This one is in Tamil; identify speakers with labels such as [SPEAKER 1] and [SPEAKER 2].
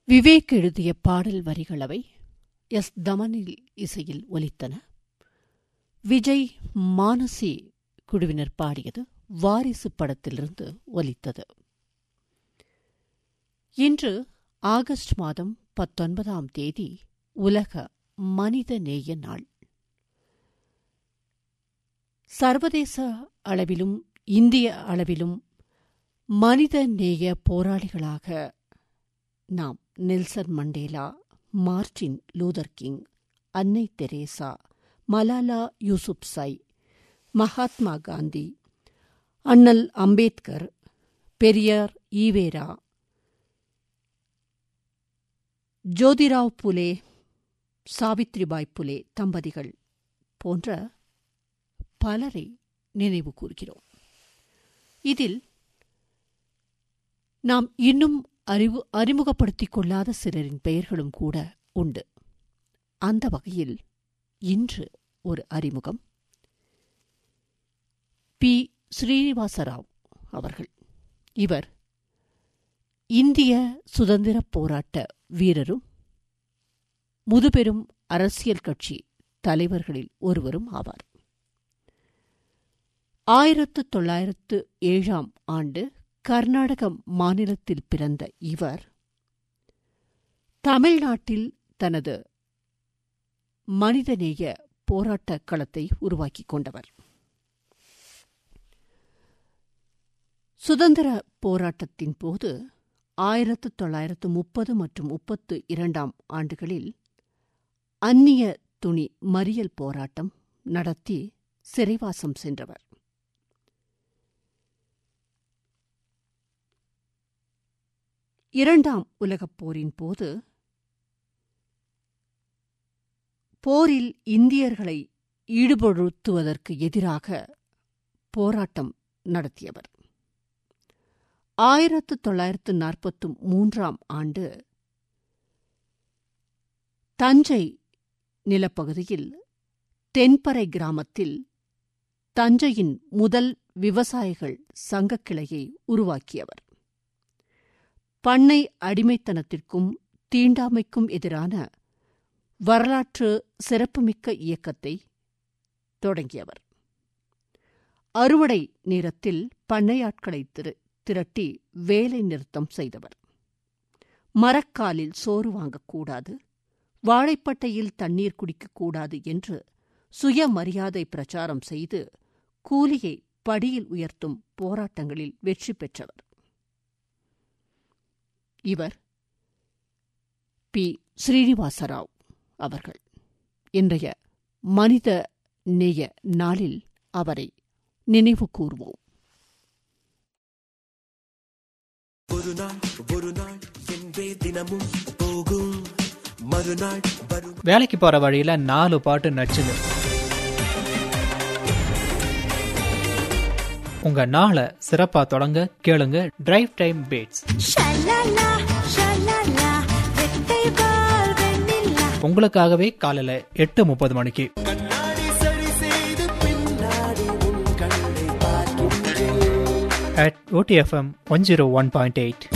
[SPEAKER 1] விவேக் எழுதிய பாடல் வரிகளவை எஸ். தமனில் இசையில் ஒலித்தன. விஜய் மானசி குழுவினர் பாடியது வாரிசு படத்திலிருந்து ஒலித்தது. இன்று ஆகஸ்ட் மாதம் 19ஆம் தேதி உலக மனித நேய நாள். சர்வதேச அளவிலும் இந்திய அளவிலும் மனித நேய போராளிகளாக நாம் Nelson Mandela, Martin Luther king, அன்னை தெரேசா, மலாலா யூசுப்சை, மகாத்மா காந்தி, அண்ணல் அம்பேத்கர், பெரியார் ஈவேரா, ஜோதிராவ் புலே, சாவித்ரிபாய் புலே தம்பதிகள் போன்ற பலரை நினைவு கூர்கிறோம். இதில் நாம் இன்னும் அறிமுகப்படுத்திக் கொள்ளாத சிலரின் பெயர்களும் கூட உண்டு. அந்த வகையில் இன்று ஒரு அறிமுகம். பி. ஸ்ரீனிவாசராவ் அவர்கள். இவர் இந்திய சுதந்திரப் போராட்ட வீரரும் முதுபெரும் அரசியல் கட்சி தலைவர்களில் ஒருவரும் ஆவார். 1907ஆம் ஆண்டு கர்நாடக மாநிலத்தில் பிறந்த இவர் தமிழ்நாட்டில் தனது மனிதநேய போராட்ட களத்தை உருவாக்கிக் கொண்டவர். சுதந்திர போராட்டத்தின் போது 1930 மற்றும் 32ஆம் ஆண்டுகளில் அந்நிய துணி மறியல் போராட்டம் நடத்தி சிறைவாசம் சென்றவர். இரண்டாம் உலகப் போரின் போது போரில் இந்தியர்களை ஈடுபடுத்துவதற்கு எதிராக போராட்டம் நடத்தியவர். 1943ஆம் ஆண்டு தஞ்சை நிலப்பகுதியில் தென்பறை கிராமத்தில் தஞ்சையின் முதல் விவசாயிகள் சங்கக்கிளையை உருவாக்கியவர். பண்ணை அடிமைத்தனத்திற்கும் தீண்டாமைக்கும் எதிரான வரலாற்று சிறப்புமிக்க இயக்கத்தை தொடங்கியவர். அறுவடை நேரத்தில் பண்ணையாட்களை திரட்டி வேலை நிறுத்தம் செய்தவர். மரக்காலில் சோறு வாங்கக்கூடாது, வாழைப்பட்டையில் தண்ணீர் குடிக்கக்கூடாது என்று சுயமரியாதை பிரச்சாரம் செய்து கூலியை படியில் உயர்த்தும் போராட்டங்களில் வெற்றி பெற்றவர். இவர் பி. ஸ்ரீனிவாசராவ் அவர்கள். இன்றைய மனித நேய நாளில் அவரை நினைவு கூர்வோம்.
[SPEAKER 2] வேலைக்கு போற வழியில 4 பாட்டு நச்சுது. உங்க நாளை சிறப்பா தொடங்க கேளுங்க டிரைவ் டைம் பீட்ஸ். உங்களுக்காகவே காலையில 8:30 மணிக்கு at OTFM 101.8.